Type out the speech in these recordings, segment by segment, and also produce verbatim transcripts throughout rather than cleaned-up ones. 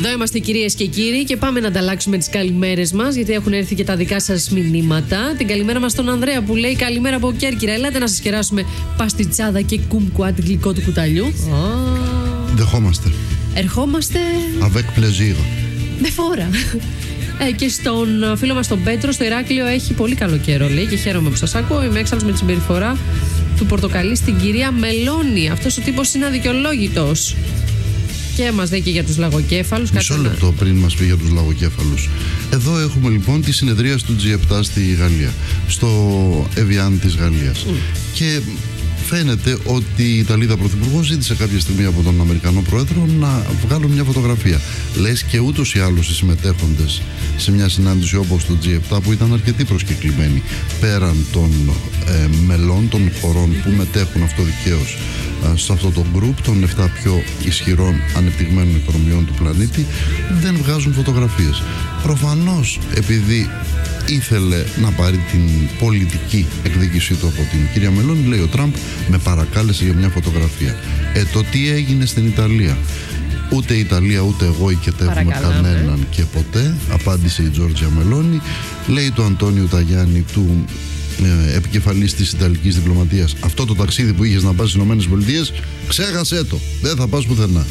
Εδώ είμαστε, κυρίες και κύριοι, και πάμε να ανταλλάξουμε τις καλημέρες μας, γιατί έχουν έρθει και τα δικά σας μηνύματα. Την καλημέρα μας στον Ανδρέα που λέει: καλημέρα από Κέρκυρα. Ελάτε να σας κεράσουμε παστιτσάδα και κουμκουάτ γλυκό του κουταλιού. Oh. Δεχόμαστε. Ερχόμαστε. Avec plaisir. Με φόρα. Ε, και στον φίλο μας τον Πέτρο, στο Ηράκλειο, έχει πολύ καλό καιρό, λέει, και χαίρομαι που σας ακούω. Είμαι έξαλλος με τη συμπεριφορά του Πορτοκαλί στην κυρία Μελώνη. Αυτός ο τύπος είναι αδικαιολόγητος. Και μας λέει και για τους λαγοκέφαλους. Μισό λεπτό να... πριν μας πει για τους λαγοκέφαλους. Εδώ έχουμε λοιπόν τη συνεδρία του τζι επτά στη Γαλλία, στο Εβιάν της Γαλλίας. Mm. Και φαίνεται ότι η Ιταλίδα Πρωθυπουργός ζήτησε κάποια στιγμή από τον Αμερικανό Πρόεδρο να βγάλουν μια φωτογραφία. Λες και ούτως ή άλλως οι συμμετέχοντες σε μια συνάντηση όπως το τζι επτά, που ήταν αρκετοί προσκεκλημένοι πέραν των ε, μελών των χωρών που μετέχουν αυτοδικαίως ε, σε αυτό το group των επτά πιο ισχυρών ανεπτυγμένων οικονομιών του πλανήτη, δεν βγάζουν φωτογραφίες. Προφανώς επειδή ήθελε να πάρει την πολιτική εκδίκησή του από την κυρία Μελώνη, λέει ο Τραμπ, με παρακάλεσε για μια φωτογραφία. Ε, το τι έγινε στην Ιταλία? Ούτε η Ιταλία ούτε εγώ οικετεύουμε κανέναν και ποτέ, απάντησε η Τζόρτζια Μελώνη. Λέει το Αντώνιο Ταγιάννη, του ε, επικεφαλής της Ιταλικής Διπλωματίας: αυτό το ταξίδι που είχες να πας στις ΗΠΑ, ξέχασέ το, δεν θα πας πουθενά.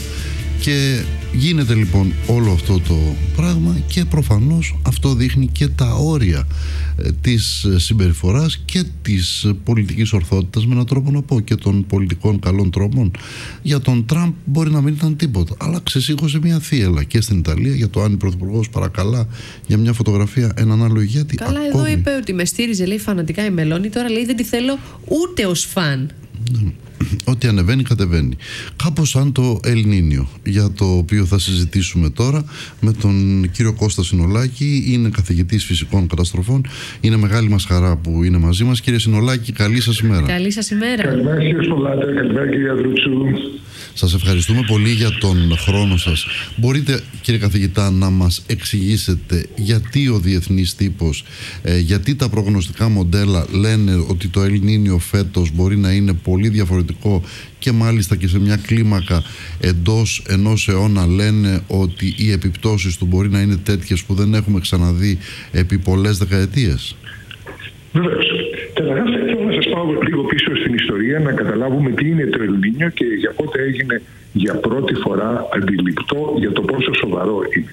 Και γίνεται λοιπόν όλο αυτό το πράγμα, και προφανώς αυτό δείχνει και τα όρια ε, της συμπεριφοράς και της πολιτικής ορθότητας, με έναν τρόπο να πω, και των πολιτικών καλών τρόπων. Για τον Τραμπ μπορεί να μην ήταν τίποτα, αλλά ξεσήκωσε μια θύελα και στην Ιταλία για το αν η Πρωθυπουργός παρακαλά για μια φωτογραφία έναν άλλο ηγέτη. Καλά, ακόμη... εδώ είπε ότι με στήριζε, λέει, φανατικά η Μελώνη, τώρα λέει δεν τη θέλω ούτε ως φαν. Ό,τι ανεβαίνει κατεβαίνει. Κάπως σαν το El Niño, για το οποίο θα συζητήσουμε τώρα με τον κύριο Κώστα Συνολάκη. Είναι καθηγητής φυσικών καταστροφών. Είναι μεγάλη μας χαρά που είναι μαζί μας. Κύριε Συνολάκη, καλή σας ημέρα. Καλή σας ημέρα. Καλημέρα κύριε Σπολάτε, καλημέρα κύριε Αδρουτσού. Σας ευχαριστούμε πολύ για τον χρόνο σας. Μπορείτε, κύριε καθηγητά, να μας εξηγήσετε γιατί ο διεθνής τύπος, ε, γιατί τα προγνωστικά μοντέλα λένε ότι το El Niño φέτος μπορεί να είναι πολύ διαφορετικό, και μάλιστα και σε μια κλίμακα εντός ενός αιώνα λένε ότι οι επιπτώσεις του μπορεί να είναι τέτοιες που δεν έχουμε ξαναδεί επί πολλές δεκαετίες? Βεβαίως. Καταρχάς, θέλω να σας πάω λίγο πίσω στην ιστορία, να καταλάβουμε τι είναι το El Niño και για πότε έγινε για πρώτη φορά αντιληπτό για το πόσο σοβαρό είναι.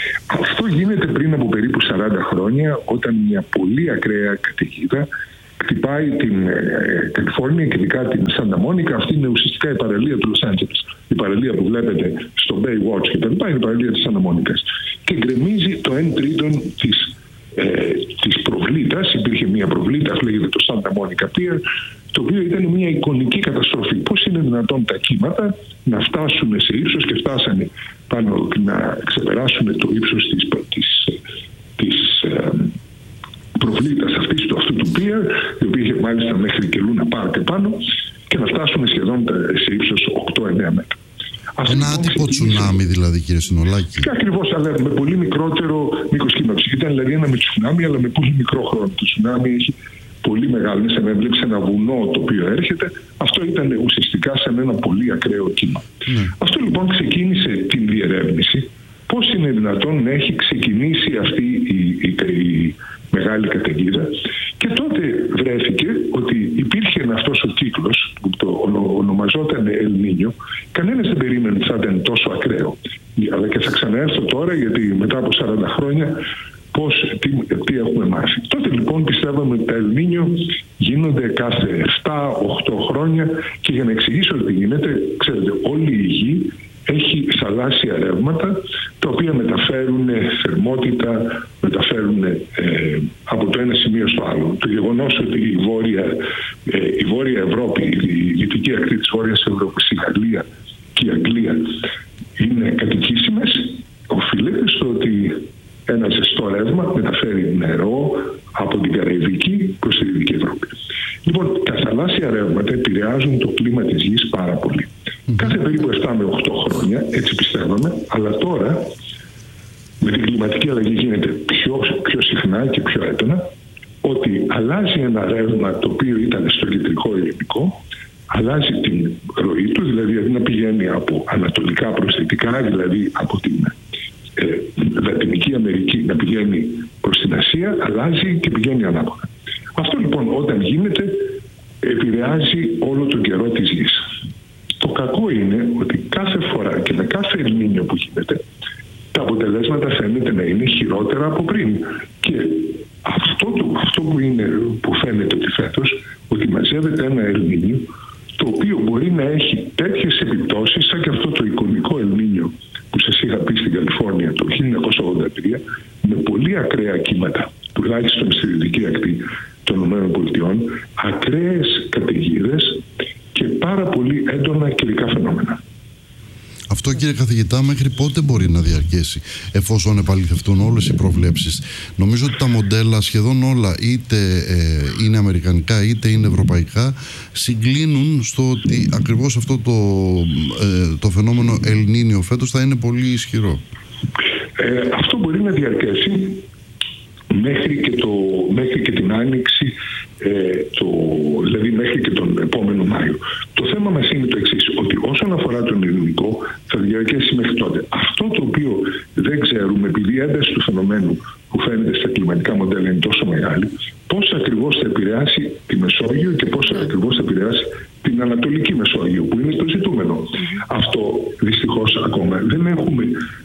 Αυτό γίνεται πριν από περίπου σαράντα χρόνια, όταν μια πολύ ακραία καταιγίδα χτυπάει την ε, Καλιφόρνια και ειδικά την Σάντα Μόνικα. Αυτή είναι ουσιαστικά η παραλία του Λος Άντζελες. Η παραλία που βλέπετε στο Baywatch και τα λοιπά είναι η παραλία της Σάντα Μόνικας. Και γκρεμίζει το εν τρίτον της Ε, της προβλήτας. Υπήρχε μια προβλήτα, λέγεται το Santa Monica Pier, το οποίο ήταν μια εικονική καταστροφή. Πώς είναι δυνατόν τα κύματα να φτάσουν σε ύψος, και φτάσανε πάνω, να ξεπεράσουν το ύψος της, της, της ε, προβλήτας αυτής, του αυτού του Pier, η οποία είχε μάλιστα μέχρι και Λούνα Πάρκ πάνω, και να φτάσουν σχεδόν σε ύψος οκτώ εννέα μέτρα. Ένα λοιπόν άτυπο τσουνάμι δηλαδή, κύριε Συνολάκη. Και ακριβώς, αλλά με πολύ μικρότερο μήκος κύματος. Ήταν δηλαδή ένα με τσουνάμι, αλλά με πολύ μικρό χρόνο. Το τσουνάμι έχει πολύ μεγάλο, είναι σαν να έβλεψε ένα βουνό το οποίο έρχεται. Αυτό ήταν ουσιαστικά σαν ένα πολύ ακραίο κύμα. Ναι. Αυτό λοιπόν ξεκίνησε την διερεύνηση. Πώς είναι δυνατόν να έχει ξεκινήσει αυτή η, η, η μεγάλη καταιγίδα, και τότε βρέθηκε ότι υπήρχε αυτός ο κύκλος που το ονομαζόταν El Niño. Κανένας δεν περίμενε ότι θα ήταν τόσο ακραίο. Αλλά και θα ξαναέρθω τώρα, γιατί μετά από σαράντα χρόνια πώς, τι, τι έχουμε μάθει. Τότε λοιπόν πιστεύαμε ότι τα El Niño γίνονται κάθε επτά οχτώ χρόνια, και για να εξηγήσω τι γίνεται, ξέρετε, όλη η γη έχει θαλάσσια ρεύματα, τα οποία μεταφέρουν θερμότητα, μεταφέρουν ε, από το ένα σημείο στο άλλο. Το γεγονός ότι η Βόρεια, ε, η Βόρεια Ευρώπη, η δυτική ακτή της Βόρειας Ευρώπης, η Γαλλία και η Αγγλία είναι κατοικήσιμες, οφείλεται στο ότι ένα ζεστό ρεύμα μεταφέρει νερό από την Καραϊβική προς τη Δυτική Ευρώπη. Λοιπόν, τα θαλάσσια ρεύματα επηρεάζουν το κλίμα της γης πάρα πολύ. Mm-hmm. Κάθε περίπου επτά με οκτώ χρόνια, έτσι πιστεύαμε, αλλά τώρα με την κλιματική αλλαγή γίνεται πιο, πιο συχνά και πιο έντονα, ότι αλλάζει ένα ρεύμα το οποίο ήταν στο κεντρικό ελληνικό, αλλάζει την ροή του, δηλαδή να πηγαίνει από ανατολικά προς δυτικά, δηλαδή από την Λατινική Αμερική να πηγαίνει προς την Ασία, αλλάζει και πηγαίνει ανάποδα. Αυτό λοιπόν όταν γίνεται επηρεάζει όλο τον καιρό της γης. Το κακό είναι ότι κάθε φορά και με κάθε Ελνίνιο που γίνεται, τα αποτελέσματα φαίνεται να είναι χειρότερα από πριν. Και αυτό, το, αυτό που, είναι, που φαίνεται ότι φέτος, ότι μαζεύεται ένα Ελνίνιο, το οποίο μπορεί να έχει τέτοιες επιπτώσεις, σαν και αυτό το εικονικό Ελνίνιο που σας είχα πει στην Καλιφόρνια το χίλια εννιακόσια ογδόντα τρία, με πολύ ακραία κύματα, τουλάχιστον στη δυτική ακτή των ΗΠΑ, ακραίες καταιγίδες και πάρα πολύ έντονα καιρικά φαινόμενα. Αυτό, κύριε καθηγητά, μέχρι πότε μπορεί να διαρκέσει, εφόσον επαληθευτούν όλες οι προβλέψεις? Νομίζω ότι τα μοντέλα σχεδόν όλα, είτε ε, είναι αμερικανικά είτε είναι ευρωπαϊκά, συγκλίνουν στο ότι ακριβώς αυτό το, ε, το φαινόμενο Ελνίνιο φέτος θα είναι πολύ ισχυρό. Ε, αυτό μπορεί να διαρκέσει μέχρι και, το, μέχρι και την Άνοιξη, ε, το, δηλαδή μέχρι και τον επόμενο Μάιο. Το θέμα μας είναι το εξής, ότι όσον αφορά τον ελληνικό θα διαρκέσει μέχρι τότε. Αυτό το οποίο δεν ξέρουμε, επειδή η ένταση του φαινομένου που φαίνεται στα κλιματικά μοντέλα είναι τόσο μεγάλη, πώς ακριβώς θα επηρεάσει τη Μεσόγειο και πώς ακριβώς θα επηρεάσει την Ανατολική Μεσόγειο, που είναι το ζητούμενο. Αυτό δυστυχώς ακόμα δεν έχουμε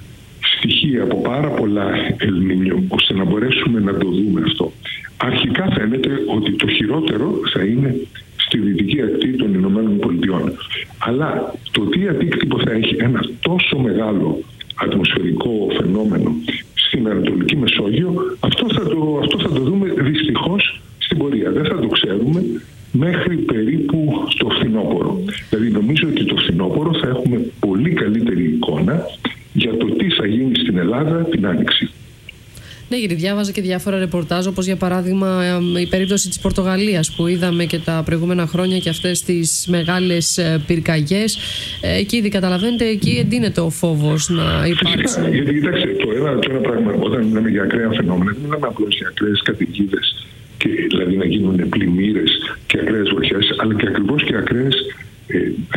στοιχεία από πάρα πολλά Ελνίνιο ώστε να μπορέσουμε να το δούμε αυτό. Αρχικά φαίνεται ότι το χειρότερο θα είναι στη δυτική ακτή των Ηνωμένων Πολιτειών. Αλλά το τι αντίκτυπο θα έχει ένα τόσο μεγάλο ατμοσφαιρικό φαινόμενο στην Ανατολική Μεσόγειο, αυτό θα το, αυτό θα το δούμε δυστυχώς στην πορεία. Δεν θα το ξέρουμε μέχρι περίπου το φθινόπωρο. Δηλαδή νομίζω ότι το φθινόπωρο θα έχουμε πολύ καλύτερη εικόνα για το τι θα γίνει στην Ελλάδα την Άνοιξη. Ναι, γιατί διάβαζα και διάφορα ρεπορτάζ, όπως για παράδειγμα η περίπτωση της Πορτογαλίας που είδαμε και τα προηγούμενα χρόνια και αυτές τις μεγάλες πυρκαγιές. Εκεί ήδη καταλαβαίνετε, εκεί εντείνεται ο φόβος να υπάρξει. Φυσικά, γιατί κοιτάξτε, το ένα, το ένα πράγμα, όταν μιλάμε για ακραία φαινόμενα, δεν μιλάμε απλώς για ακραίες καταιγίδες, και δηλαδή να γίνουν πλημμύρες και ακραίες βροχές, αλλά και ακριβώς και ακραίες, ε,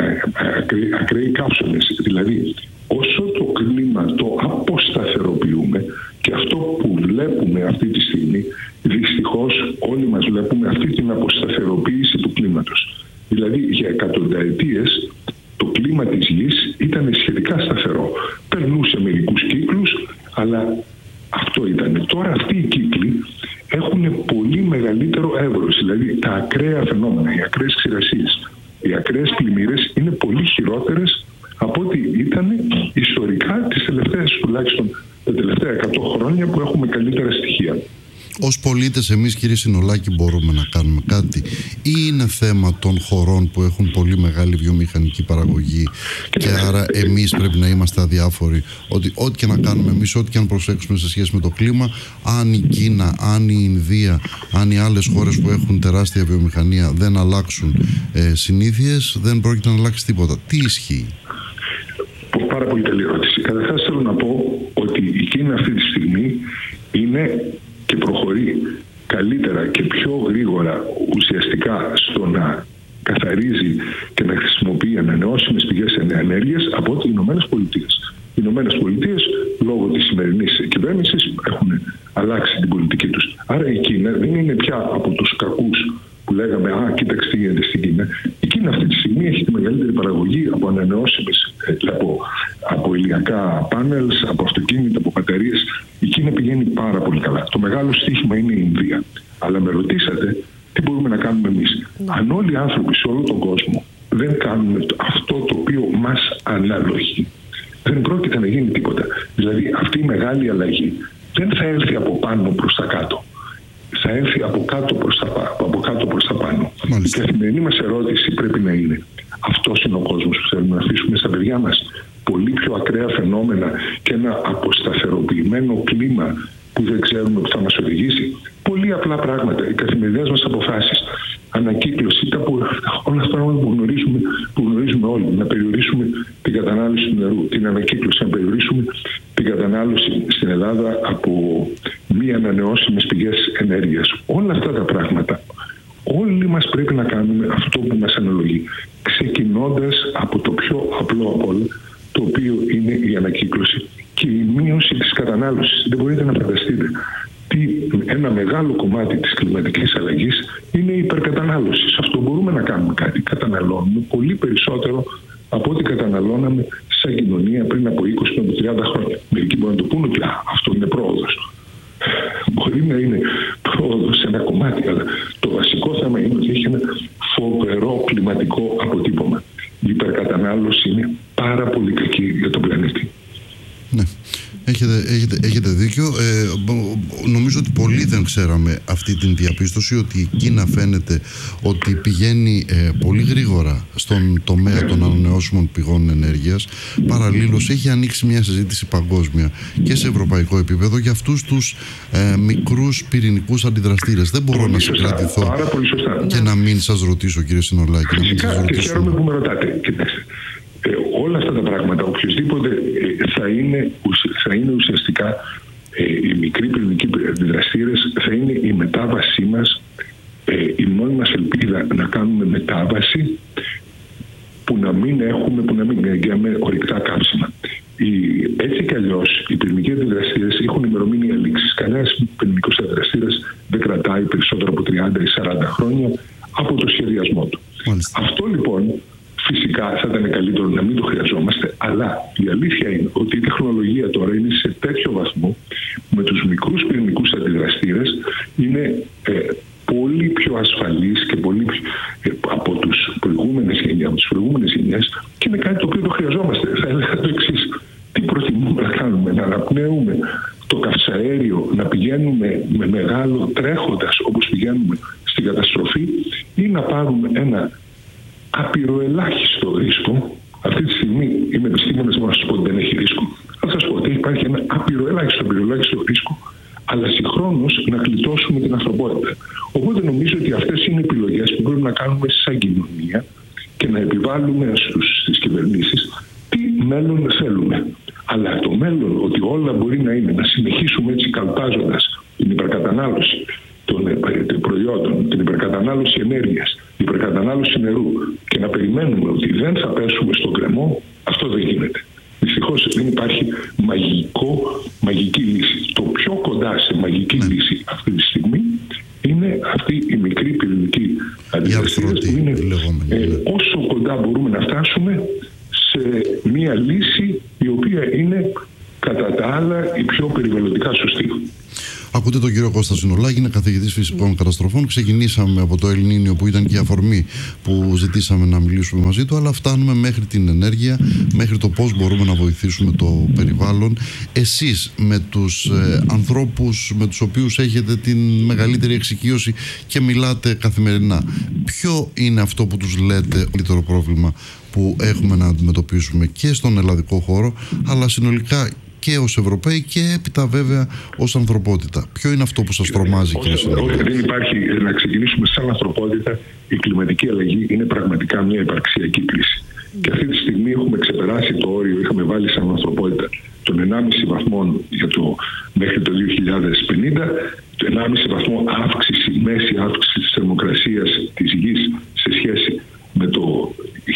ακραί, ακραίοι καύσονες. Δηλαδή, όσο το κλίμα το αποσταθεροποιούμε, και αυτό που βλέπουμε αυτή τη στιγμή, δυστυχώς όλοι μας βλέπουμε αυτή την αποσταθεροποίηση του κλίματος. Δηλαδή για εκατονταετίες το κλίμα της γης ήταν σχετικά σταθερό. Περνούσε μερικούς κύκλους, αλλά αυτό ήταν. Τώρα αυτοί οι κύκλοι έχουν πολύ μεγαλύτερο εύρος. Δηλαδή τα ακραία φαινόμενα, οι ακραίες ξηρασίες, οι ακραίες πλημμύρες είναι πολύ χειρότερες από ό,τι ήταν ιστορικά τις τελευταίες, τουλάχιστον τα τελευταία εκατό χρόνια που έχουμε καλύτερα στοιχεία. Ως πολίτες εμείς, κύριε Συνολάκη, μπορούμε να κάνουμε κάτι, ή είναι θέμα των χωρών που έχουν πολύ μεγάλη βιομηχανική παραγωγή και, και άρα εμείς πρέπει να είμαστε αδιάφοροι, ότι ό,τι και να κάνουμε εμείς, ό,τι και να προσέξουμε σε σχέση με το κλίμα, αν η Κίνα, αν η Ινδία, αν οι άλλες χώρες που έχουν τεράστια βιομηχανία δεν αλλάξουν ε, συνήθειες, δεν πρόκειται να αλλάξει τίποτα. Τι ισχύει? Πάρα πολύ καλή ερώτηση. Καταρχάς θέλω να πω ότι η Κίνα αυτή τη στιγμή είναι και προχωρεί καλύτερα και πιο γρήγορα ουσιαστικά στο να καθαρίζει και να χρησιμοποιεί ανανεώσιμες πηγές ενέργειας από ό,τι οι Ηνωμένες Πολιτείες. Οι Ηνωμένες Πολιτείες, λόγω της σημερινής κυβέρνησης, έχουν αλλάξει την πολιτική τους. Άρα η Κίνα δεν είναι πια από τους κακούς που λέγαμε «Α, κοίταξε τι γίνεται στην Κίνα». Η Κίνα αυτή τη στιγμή έχει τη μεγαλύτερη παραγωγή από ανανεώσιμες, από, από ηλιακά πάνελς, από αυτοκίνητα, από μπαταρίες. Η Κίνα πηγαίνει πάρα πολύ καλά. Το μεγάλο στοίχημα είναι η Ινδία. Αλλά με ρωτήσατε τι μπορούμε να κάνουμε εμείς. Αν όλοι οι άνθρωποι σε όλο τον κόσμο δεν κάνουν αυτό το οποίο μας αναλογεί, δεν πρόκειται να γίνει τίποτα. Δηλαδή αυτή η μεγάλη αλλαγή δεν θα έρθει από πάνω προς τα κάτω. Θα έρθει από κάτω προς τα, από κάτω προς τα πάνω. Μάλιστα. Η καθημερινή μας ερώτηση πρέπει να είναι: αυτός είναι ο κόσμος που θέλουμε να αφήσουμε στα παιδιά μας? Πολύ πιο ακραία φαινόμενα και ένα αποσταθεροποιημένο κλίμα που δεν ξέρουμε που θα μας οδηγήσει? Πολύ απλά πράγματα. Οι καθημερινές μας αποφάσεις, ανακύκλωση, τα που, όλα αυτά που γνωρίζουμε, που γνωρίζουμε όλοι. Να περιορίσουμε την κατανάλωση του νερού, την ανακύκλωση, να περιορίσουμε την κατανάλωση στην Ελλάδα από μη ανανεώσιμες πηγές ενέργειας. Όλα αυτά τα πράγματα όλοι μας πρέπει να κάνουμε αυτό που μας αναλογεί. Ξεκινώντας από το πιο απλό από όλα, το οποίο είναι η ανακύκλωση και η μείωση της κατανάλωσης. Δεν μπορείτε να φανταστείτε τι ένα μεγάλο κομμάτι της κλιματικής αλλαγής είναι η υπερκατανάλωση. Σε αυτό μπορούμε να κάνουμε κάτι. Καταναλώνουμε πολύ περισσότερο από ό,τι καταναλώναμε σαν κοινωνία πριν από είκοσι με τριάντα χρόνια. Μερικοί μπορούν να το πούνε ότι α, αυτό είναι πρόοδος. Μπορεί να είναι πρόοδος σε ένα κομμάτι, αλλά το βασικό θέμα είναι ότι έχει ένα φοβερό κλιματικό αποτύπωμα. Η υπερκατανάλωση είναι πάρα πολύ κακή για τον πλανήτη. Ναι. Έχετε, έχετε, έχετε δίκιο. Ε, νομίζω ότι πολλοί δεν ξέραμε αυτή την διαπίστωση, ότι η Κίνα φαίνεται ότι πηγαίνει ε, πολύ γρήγορα στον τομέα των ανανεώσιμων πηγών ενέργειας. Παραλλήλως έχει ανοίξει μια συζήτηση παγκόσμια και σε ευρωπαϊκό επίπεδο για αυτούς τους ε, μικρούς πυρηνικούς αντιδραστήρες. Δεν μπορώ πολύ να συγκρατηθώ και να μην σας ρωτήσω, κύριε Συνολάκη. Φυσικά, και χαίρομαι που με ρωτάτε. Κοιτάξτε. Ε, όλα αυτά τα πράγματα, οποιοδήποτε ε, θα, είναι, θα είναι ουσιαστικά ε, οι μικροί πυρηνικοί αντιδραστήρες, θα είναι η μετάβασή μας, ε, η μόνη μας ελπίδα να κάνουμε μετάβαση που να μην έχουμε, που να μην εγγυάμε ορυκτά καύσιμα. Η, έτσι κι αλλιώς οι πυρηνικοί αντιδραστήρες έχουν ημερομηνία λήξης. Κανένας πυρηνικός αντιδραστήρας δεν κρατάει περισσότερο από τριάντα ή σαράντα χρόνια από το σχεδιασμό του. Μάλιστα. Αυτό λοιπόν φυσικά θα ήταν καλύτερο να μην το χρειαζόμαστε, αλλά η αλήθεια είναι ότι η τεχνολογία τώρα είναι σε τέτοιο βαθμό με τους μικρούς πυρηνικούς αντιδραστήρες είναι ε, πολύ πιο ασφαλής και πολύ πιο, ε, από, τους προηγούμενες γενιές, από τις προηγούμενες γενιές, και είναι κάτι το οποίο το χρειαζόμαστε. Θα έλεγα το εξής: τι προτιμούμε να κάνουμε, να αναπνέουμε το καυσαέριο, να πηγαίνουμε με μεγάλο τρέχοντας όπως πηγαίνουμε στην καταστροφή, ή να πάρουμε ένα απειροελάχιστο ρίσκο? Αυτή τη στιγμή είμαι επιστήμονας, να σας πω ότι δεν έχει ρίσκο. Θα σας πω ότι υπάρχει ένα απειροελάχιστο, απειροελάχιστο ρίσκο, αλλά συγχρόνως να γλιτώσουμε την ανθρωπότητα. Οπότε νομίζω ότι αυτές είναι επιλογές που πρέπει να κάνουμε σαν κοινωνία και να επιβάλλουμε στους, στις κυβερνήσεις τι μέλλον θέλουμε. Αλλά το μέλλον, ότι όλα μπορεί να είναι, να συνεχίσουμε έτσι καλπάζοντας την υπερκατανάλωση των προϊόντων, την υπερκατανάλωση ενέργειας, την υπερκατανάλωση νερού και να περιμένουμε ότι δεν θα πέσουμε στον κρεμό, αυτό δεν γίνεται. Δυστυχώς δεν υπάρχει μαγικό, μαγική λύση. Το πιο κοντά σε μαγική ναι. λύση αυτή τη στιγμή είναι αυτή η μικρή πυρηνική αντιδραστήρες που είναι ε, όσο κοντά μπορούμε να φτάσουμε σε μια λύση η οποία είναι κατά τα άλλα η πιο περιβαλλοντικά σωστή. Ακούτε τον κύριο Κώστα Συνολάκη, είναι καθηγητής φυσικών καταστροφών. Ξεκινήσαμε από το Ελνίνιο που ήταν και η αφορμή που ζητήσαμε να μιλήσουμε μαζί του, αλλά φτάνουμε μέχρι την ενέργεια, μέχρι το πώς μπορούμε να βοηθήσουμε το περιβάλλον. Εσείς με τους ε, ανθρώπους με τους οποίους έχετε την μεγαλύτερη εξοικείωση και μιλάτε καθημερινά, ποιο είναι αυτό που τους λέτε το καλύτερο πρόβλημα που έχουμε να αντιμετωπίσουμε και στον ελλαδικό χώρο, αλλά συνολικά και ως Ευρωπαίοι και έπειτα βέβαια ως ανθρωπότητα? Ποιο είναι αυτό που σας τρομάζει, κύριε Συνολάκη? Δεν υπάρχει, να ξεκινήσουμε σαν ανθρωπότητα, η κλιματική αλλαγή είναι πραγματικά μια υπαρξιακή κρίση. Και αυτή τη στιγμή έχουμε ξεπεράσει το όριο, είχαμε βάλει σαν ανθρωπότητα των ενάμιση βαθμών για το, μέχρι το δύο χιλιάδες πενήντα, το ενάμιση βαθμό αύξηση, μέση αύξηση της θερμοκρασίας της γης σε σχέση με το,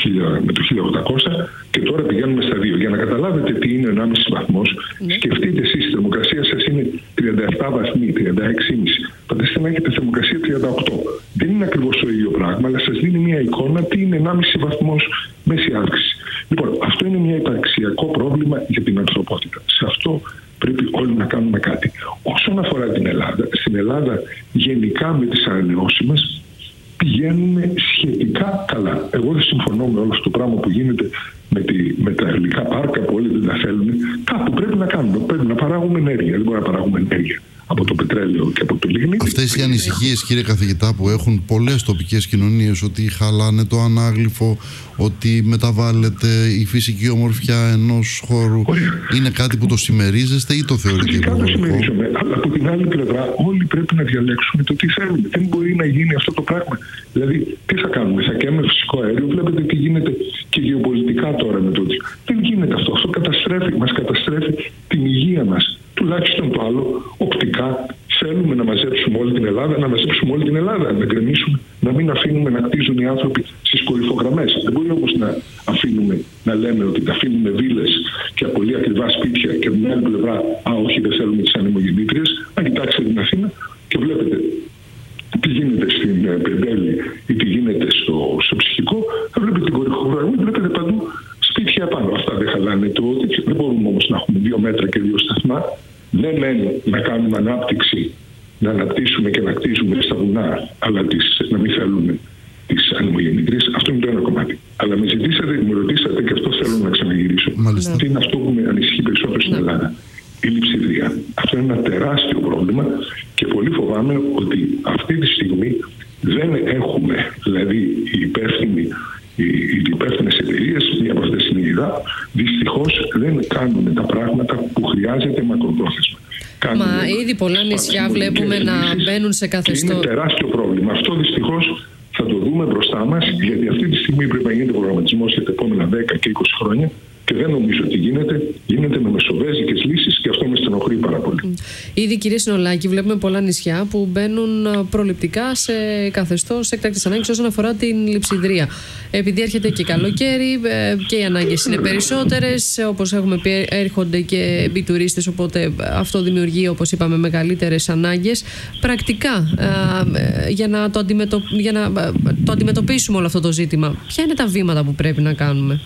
με το χίλια οκτακόσια, και τώρα πηγαίνουμε στα δύο. Για να καταλάβετε τι είναι ο ενάμιση βαθμός, ναι. σκεφτείτε εσείς, η θερμοκρασία σας είναι τριάντα επτά βαθμοί, τριάντα έξι κόμμα πέντε. Φανταστείτε να έχετε θερμοκρασία τριάντα οκτώ. Δεν είναι ακριβώς το ίδιο πράγμα, αλλά σας δίνει μια εικόνα τι είναι ενάμιση βαθμός μέση αύξηση. Λοιπόν, αυτό είναι μια υπαρξιακό πρόβλημα για την ανθρωπότητα. Σε αυτό πρέπει όλοι να κάνουμε κάτι. Όσον αφορά την Ελλάδα, στην Ελλάδα γενικά με τις ανανεώσιμες πηγαίνουμε σχετικά καλά. Εγώ δεν συμφωνώ με όλο αυτό το πράγμα που γίνεται με, τη, με τα υλικά πάρκα που όλοι δεν τα θέλουν. Κάπου πρέπει να κάνουμε. Πρέπει να παράγουμε ενέργεια. Δεν μπορούμε να παράγουμε ενέργεια από το πετρέλαιο και από το λιγνίτη. Αυτές οι ανησυχίες, κύριε καθηγητά, που έχουν πολλές τοπικές κοινωνίες, ότι χαλάνε το ανάγλυφο, ότι μεταβάλλεται η φυσική ομορφιά ενός χώρου, Ωραία. είναι κάτι που το συμμερίζεστε ή το θεωρείτε υπερβολικό? Φυσικά το συμμερίζομαι, αλλά από την άλλη πλευρά όλοι πρέπει να διαλέξουμε το τι θέλουμε. Δεν μπορεί να γίνει αυτό το πράγμα. Δηλαδή, τι θα κάνουμε, θα καίμε φυσικό αέριο? Βλέπετε τι γίνεται και γεωπολιτικά τώρα με το ότι δεν γίνεται αυτό. Αυτό καταστρέφει, μας καταστρέφει την υγεία μας. Τουλάχιστον το άλλο, οπτικά, θέλουμε να μαζέψουμε όλη την Ελλάδα, να μαζέψουμε όλη την Ελλάδα, να γκρεμίσουμε, να μην αφήνουμε να κτίζουν οι άνθρωποι στις κορυφογραμμές. Δεν μπορεί όμως να αφήνουμε να λέμε ότι τα αφήνουμε βίλες ακριβά σπίτια και από την άλλη πλευρά, α, όχι, δεν θέλουμε τις ανεμογεννήτριες. Αν κοιτάξετε την Αθήνα και βλέπετε τι γίνεται στην Πεντέλη ή τι γίνεται στο, στο Ψυχικό, θα βλέπετε την κορυφογραφία, βλέπετε παντού σπίτια πάνω. Αυτά δεν χαλάνε το τέτοιο. Δεν μπορούμε όμως να έχουμε δύο μέτρα και δύο σταθμά. Ναι, ναι, να κάνουμε ανάπτυξη, να αναπτύσσουμε και να κτίζουμε στα βουνά, αλλά τις, να μην θέλουμε τις ανεμογεννήτριες. Αυτό είναι το ένα κομμάτι. Αλλά με ζητήσατε, με ρωτήσατε και αυτό θέλω να ξαναγυρίσω. Μάλιστα. Τι είναι αυτό που με ανησυχεί περισσότερο στην Ελλάδα? Η λειψιδρία. Αυτό είναι ένα τεράστιο πρόβλημα και πολύ φοβάμαι ότι αυτή τη στιγμή δεν έχουμε, δηλαδή οι υπεύθυνοι, οι, οι υπεύθυνες εταιρείες, μία από αυτές είναι η ΕΔΑΠ, δυστυχώς δεν κάνουν τα πράγματα που χρειάζεται μακροπρόθεσμα. Μα ήδη πολλά νησιά βλέπουμε να μπαίνουν σε καθεστώς. Είναι τεράστιο πρόβλημα. Αυτό δυστυχώς θα το δούμε μπροστά μας, γιατί αυτή τη στιγμή πρέπει να γίνεται προγραμματισμός για τα επόμενα δέκα και είκοσι χρόνια. Και δεν νομίζω ότι γίνεται. Γίνεται με μεσοβέζικες λύσεις και αυτό με στενοχωρεί πάρα πολύ. Ήδη, κύριε Συνολάκη, βλέπουμε πολλά νησιά που μπαίνουν προληπτικά σε καθεστώς έκτακτης ανάγκης όσον αφορά την λειψιδρία. Επειδή έρχεται και καλοκαίρι και οι ανάγκες είναι περισσότερες, όπως έχουμε πει, έρχονται και οι τουρίστες, οπότε αυτό δημιουργεί, όπως είπαμε, μεγαλύτερες ανάγκες. Πρακτικά, για να το, αντιμετω... για να το αντιμετωπίσουμε όλο αυτό το ζήτημα, ποια είναι τα βήματα που πρέπει να κάνουμε?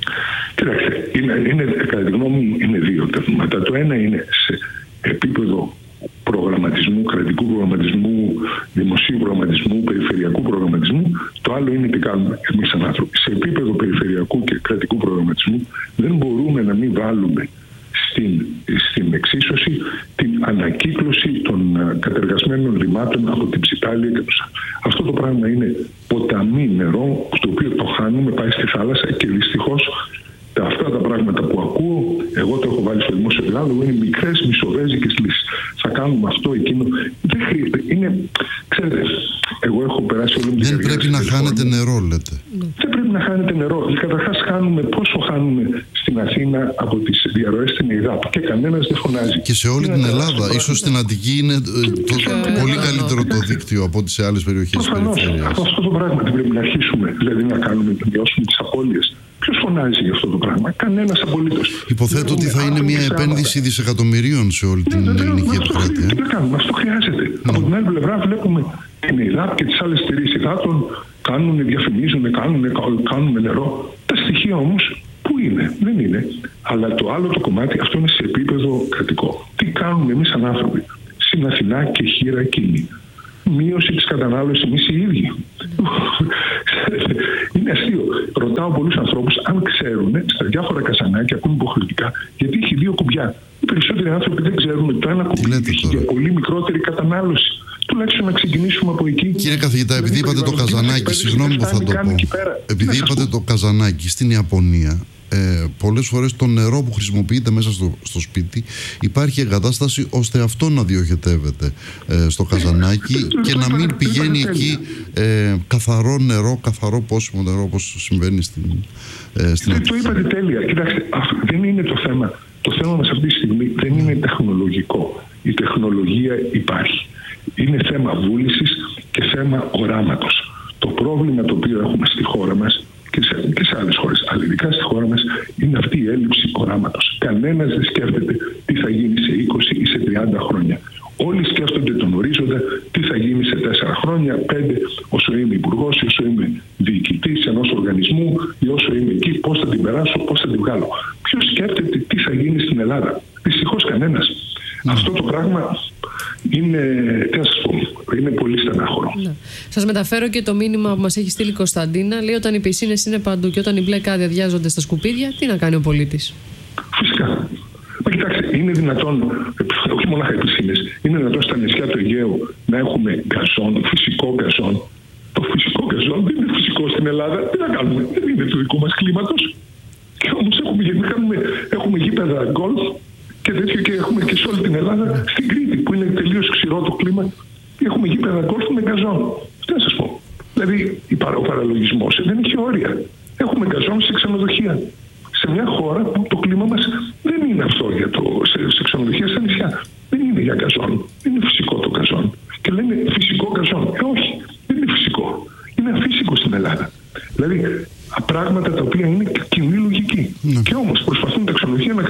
Κοιτάξτε, είναι, είναι, κατά τη γνώμη μου είναι δύο τα βήματα. Το ένα είναι σε επίπεδο προγραμματισμού, κρατικού προγραμματισμού, δημοσίου προγραμματισμού, περιφερειακού προγραμματισμού. Το άλλο είναι τι κάνουμε εμείς σαν άνθρωποι. Σε επίπεδο περιφερειακού και κρατικού προγραμματισμού δεν μπορούμε να μην βάλουμε στην, στην εξίσωση την ανακύκλωση των κατεργασμένων ρημάτων από την Ψιτάλια και τους. Αυτό το πράγμα είναι ποταμί νερό, το οποίο το χάνουμε, πάει στη θάλασσα και δυστυχώς αυτά τα πράγματα που ακούω, εγώ το έχω βάλει στο δημόσιο διάλογο, είναι μικρές μισοβέζικες λύσεις. Θα κάνουμε αυτό, εκείνο. Δεν χρειάζεται. Είναι, ξέρετε, εγώ έχω περάσει όλη την Δεν πρέπει να χάνετε νερό, λέτε. Δεν πρέπει να χάνετε νερό. Καταρχάς, χάνουμε πόσο χάνουμε στην Αθήνα από τις διαρροές στην ΕΙΔΑΠ και κανένας δεν φωνάζει. Και σε όλη την Ελλάδα. Ίσως στην Αττική είναι το πολύ καλύτερο το δίκτυο από ό,τι σε άλλες περιοχές της περιφέρειας. Αυτό το πράγμα δεν πρέπει να αρχίσουμε, δηλαδή να κάνουμε, να μειώσουμε τις απώλειες. Ποιος φωνάζει για αυτό το πράγμα? Κανένας απολύτως. Υποθέτω ότι θα είναι μια επένδυση δισεκατομμυρίων σε όλη την ελληνική επικράτεια. Τι να κάνουμε, αυτό χρειάζεται. Από την άλλη πλευρά βλέπουμε την ΕΙΔΑΠ και τις άλλες εταιρείες υδάτων κάνουν, διαφημίζουν, κάνουν, κάνουν νερό. Τα στοιχεία όμως πού είναι? Δεν είναι. Αλλά το άλλο το κομμάτι, αυτό είναι σε επίπεδο κρατικό. Τι κάνουμε εμείς σαν άνθρωποι? Στην Αθηνά και χείρα εκείνη. Μείωση της κατανάλωσης εμείς οι ίδιοι. Είναι αστείο. Ρωτάω πολλούς ανθρώπους αν ξέρουν στα διάφορα καζανάκια που είναι υποχρεωτικά, γιατί έχει δύο κουμπιά. Οι περισσότεροι άνθρωποι δεν ξέρουν ότι το ένα κουμπί έχει για πολύ μικρότερη κατανάλωση. Τουλάχιστον να ξεκινήσουμε από εκεί. Κύριε καθηγητά, επειδή είπατε το καζανάκι, συγγνώμη που θα το πω. Επειδή είπατε το καζανάκι στην Ιαπωνία, Ε, πολλές φορές το νερό που χρησιμοποιείται μέσα στο, στο σπίτι υπάρχει εγκατάσταση ώστε αυτό να διοχετεύεται ε, στο καζανάκι και να μην πηγαίνει εκεί ε, καθαρό νερό, καθαρό πόσιμο νερό όπως συμβαίνει στην, ε, στην Αττική. Το είπατε τέλεια. Κοιτάξτε, δεν είναι το θέμα. Το θέμα μας αυτή τη στιγμή δεν είναι τεχνολογικό. Η τεχνολογία υπάρχει. Είναι θέμα βούλησης και θέμα οράματος. Το πρόβλημα το οποίο έχουμε στη χώρα μας και σε, και σε άλλες χώρες, αλλά ειδικά στη χώρα μας, είναι αυτή η έλλειψη οράματος. Κανένας δεν σκέφτεται τι θα γίνει σε είκοσι ή σε τριάντα χρόνια. Όλοι σκέφτονται τον ορίζοντα, τι θα γίνει σε τέσσερα χρόνια, πέντε, όσο είμαι υπουργός, όσο είμαι διοικητής ενός οργανισμού, ή όσο είμαι εκεί, πώς θα την περάσω, πώς θα την βγάλω. Ποιος σκέφτεται τι θα γίνει στην Ελλάδα? Δυστυχώς κανένας. Mm. Αυτό το πράγμα είναι, τι να σας πω, είναι πολύ στενάχωρο. Ναι. Σας μεταφέρω και το μήνυμα που μας έχει στείλει η Κωνσταντίνα. Λέει: όταν οι πισίνες είναι παντού και όταν οι μπλε κάδια αδειάζονται στα σκουπίδια, τι να κάνει ο πολίτης? Φυσικά. Μα κοιτάξτε, είναι δυνατόν, όχι μόνο οι πισίνες, είναι δυνατόν στα νησιά του Αιγαίου να έχουμε γκαζόν, φυσικό γκαζόν. Το φυσικό γκαζόν δεν είναι φυσικό στην Ελλάδα. Τι να κάνουμε? Δεν είναι του δικού μας κλίματος. Και όμως έχουμε, έχουμε, έχουμε γήπεδα γκολφ και τέτοιο, και έχουμε και σε όλη την Ελλάδα, στην Κρήτη που είναι τελείως ξηρό το κλίμα, έχουμε γήπεδα γκολφ με γκαζόν. Τι να σας πω. Δηλαδή ο παραλογισμός δεν έχει όρια. Έχουμε γκαζόν σε ξενοδοχεία. Σε μια χώρα που το κλίμα μας δεν είναι αυτό για το, σε, σε ξενοδοχεία στα νησιά. Δεν είναι για γκαζόν. Δεν είναι φυσικό το γκαζόν. Και λένε φυσικό γκαζόν. Ε, όχι, δεν είναι φυσικό. Είναι αφύσικο στην Ελλάδα. Δηλαδή πράγματα τα οποία είναι κοινή λογική. Ναι. Και όμως προσπαθούν τα ξενοδοχεία να κρατήσουν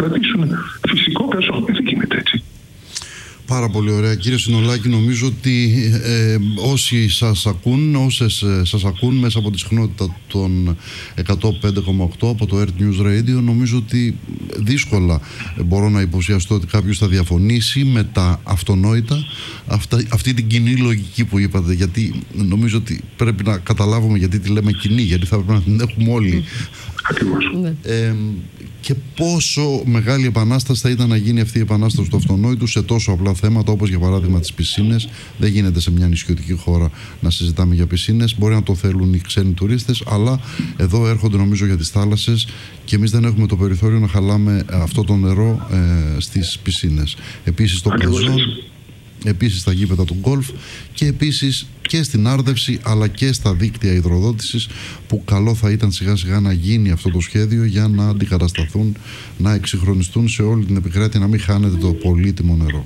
φυσικό καζόν. Δεν γίνεται έτσι. Πάρα πολύ ωραία. Κύριε Συνολάκη, νομίζω ότι ε, όσοι σας ακούν, όσες ε, σας ακούν μέσα από τη συχνότητα των εκατό πέντε κόμμα οκτώ από το Earth News Radio, νομίζω ότι δύσκολα μπορώ να υποψιαστώ ότι κάποιος θα διαφωνήσει με τα αυτονόητα, αυτά, αυτή την κοινή λογική που είπατε, γιατί νομίζω ότι πρέπει να καταλάβουμε γιατί τη λέμε κοινή, γιατί θα πρέπει να την έχουμε όλοι. Ε, και πόσο μεγάλη επανάσταση θα ήταν να γίνει αυτή η επανάσταση του αυτονόητου σε τόσο απλά θέματα όπως για παράδειγμα τις πισίνες. Δεν γίνεται σε μια νησιωτική χώρα να συζητάμε για πισίνες. Μπορεί να το θέλουν οι ξένοι τουρίστες, αλλά εδώ έρχονται νομίζω για τις θάλασσες και εμείς δεν έχουμε το περιθώριο να χαλάμε αυτό το νερό ε, στις πισίνες. Επίσης το καζόν, επίσης στα γήπεδα του γκολφ και επίσης και στην άρδευση αλλά και στα δίκτυα υδροδότησης, που καλό θα ήταν σιγά σιγά να γίνει αυτό το σχέδιο για να αντικατασταθούν, να εξυγχρονιστούν σε όλη την επικράτεια, να μην χάνεται το πολύτιμο νερό.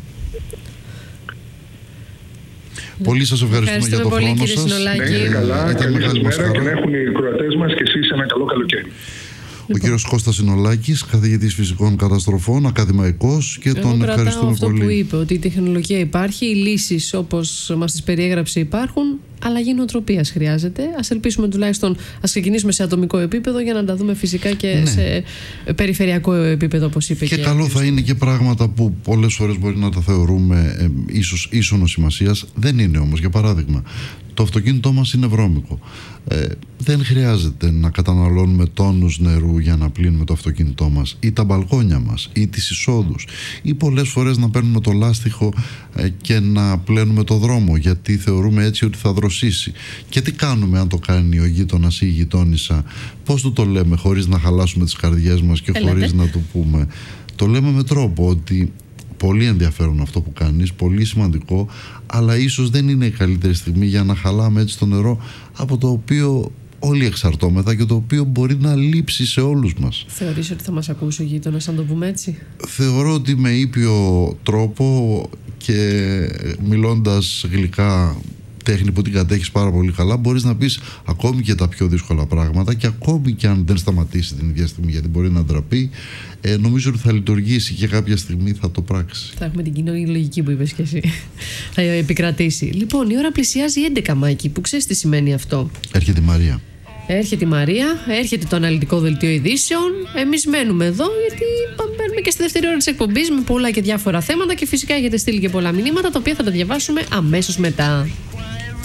Ναι. Πολύ σας ευχαριστούμε, ευχαριστούμε για το πολύ, χρόνο σας. Να είστε καλά, καλή σας μέρα και να έχουν οι κροατές μας και εσείς ένα καλό καλοκαίρι. Ο κύριος Κώστας Συνολάκης, καθηγητής φυσικών καταστροφών, ακαδημαϊκός, και Εγώ τον ευχαριστούμε αυτό πολύ. Αυτό που είπε, ότι η τεχνολογία υπάρχει, οι λύσεις όπως μας τις περιέγραψε υπάρχουν, αλλαγή νοοτροπίας χρειάζεται. Ας ελπίσουμε τουλάχιστον, ας ξεκινήσουμε σε ατομικό επίπεδο για να τα δούμε φυσικά και ναι. σε περιφερειακό επίπεδο, όπως είπε. Και, και καλό θα είναι και πράγματα που πολλές φορές μπορεί να τα θεωρούμε ε, ίσως ίσονος σημασίας. Δεν είναι όμως. Για παράδειγμα, το αυτοκίνητό μας είναι βρώμικο. Ε, δεν χρειάζεται να καταναλώνουμε τόνους νερού για να πλύνουμε το αυτοκίνητό μας, ή τα μπαλκόνια μας, ή τις εισόδους, ή πολλές φορές να παίρνουμε το λάστιχο ε, και να πλένουμε το δρόμο, γιατί θεωρούμε έτσι ότι θα δροσίσει. Και τι κάνουμε αν το κάνει ο γείτονας ή η γειτόνισσα? Πώς του το λέμε χωρίς να χαλάσουμε τις καρδιές μας και χωρίς Έλατε. να του πούμε? Το λέμε με τρόπο ότι πολύ ενδιαφέρον αυτό που κάνεις, πολύ σημαντικό, αλλά ίσως δεν είναι η καλύτερη στιγμή για να χαλάμε έτσι το νερό, από το οποίο όλοι εξαρτώμεθα και το οποίο μπορεί να λείψει σε όλους μας. Θεωρείς ότι θα μας ακούσει ο γείτονας, αν το πούμε έτσι? Θεωρώ ότι με ήπιο τρόπο και μιλώντας γλυκά, τέχνη που την κατέχεις πάρα πολύ καλά, μπορείς να πεις ακόμη και τα πιο δύσκολα πράγματα, και ακόμη και αν δεν σταματήσει την ίδια στιγμή, γιατί μπορεί να ντραπεί, ε, νομίζω ότι θα λειτουργήσει και κάποια στιγμή θα το πράξει. Θα έχουμε την κοινή λογική που είπες και εσύ. Θα επικρατήσει. Λοιπόν, η ώρα πλησιάζει έντεκα, Μάκη, που ξέρεις τι σημαίνει αυτό. Έρχεται η Μαρία. Έρχεται η Μαρία, έρχεται το αναλυτικό δελτίο ειδήσεων. Εμείς μένουμε εδώ, γιατί μπαίνουμε και στη δεύτερη ώρα της εκπομπής με πολλά και διάφορα θέματα, και φυσικά έχετε στείλει και πολλά μηνύματα, τα οποία θα τα διαβάσουμε αμέσως μετά.